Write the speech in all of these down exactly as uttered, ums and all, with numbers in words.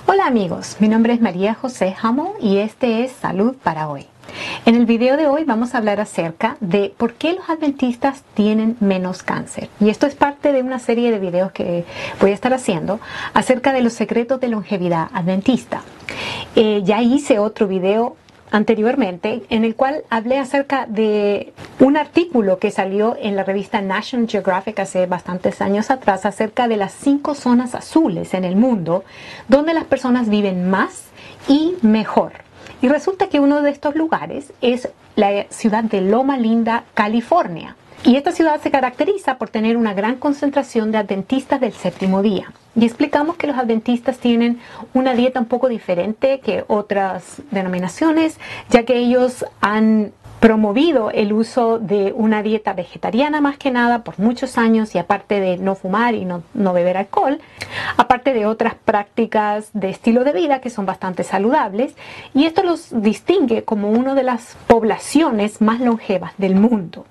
Hola amigos, mi nombre es María José Hamo y este es Salud para Hoy. En el video de hoy vamos a hablar acerca de por qué los adventistas tienen menos cáncer. Y esto es parte de una serie de videos que voy a estar haciendo acerca de los secretos de longevidad adventista. Eh, ya hice otro video anteriormente en el cual hablé acerca de un artículo que salió en la revista National Geographic hace bastantes años atrás acerca de las cinco zonas azules en el mundo donde las personas viven más y mejor. Y resulta que uno de estos lugares es la ciudad de Loma Linda, California. Y esta ciudad se caracteriza por tener una gran concentración de adventistas del séptimo día. Y explicamos que los adventistas tienen una dieta un poco diferente que otras denominaciones, ya que ellos han promovido el uso de una dieta vegetariana más que nada por muchos años, y aparte de no fumar y no, no beber alcohol, aparte de otras prácticas de estilo de vida que son bastante saludables, y esto los distingue como una de las poblaciones más longevas del mundo.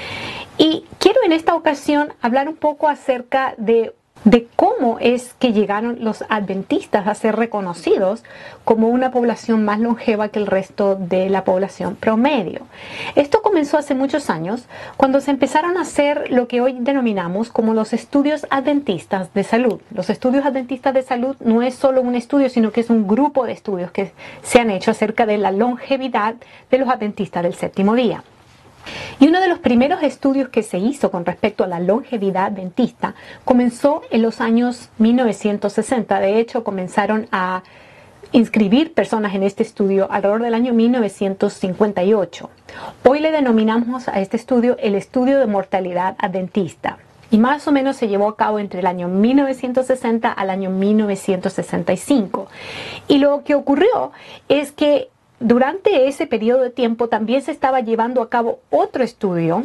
Y quiero en esta ocasión hablar un poco acerca de, de cómo es que llegaron los adventistas a ser reconocidos como una población más longeva que el resto de la población promedio. Esto comenzó hace muchos años cuando se empezaron a hacer lo que hoy denominamos como los estudios adventistas de salud. Los estudios adventistas de salud no es solo un estudio, sino que es un grupo de estudios que se han hecho acerca de la longevidad de los adventistas del séptimo día. Y uno de los primeros estudios que se hizo con respecto a la longevidad adventista comenzó en los años mil novecientos sesenta. De hecho, comenzaron a inscribir personas en este estudio alrededor del año mil novecientos cincuenta y ocho. Hoy le denominamos a este estudio el estudio de mortalidad adventista. Y más o menos se llevó a cabo entre el año mil novecientos sesenta al año mil novecientos sesenta y cinco. Y lo que ocurrió es que durante ese periodo de tiempo también se estaba llevando a cabo otro estudio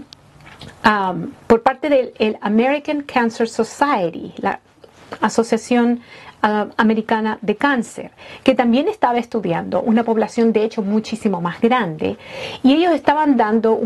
um, por parte del American Cancer Society, la Asociación uh, Americana de Cáncer, que también estaba estudiando una población de hecho muchísimo más grande, y ellos estaban dando un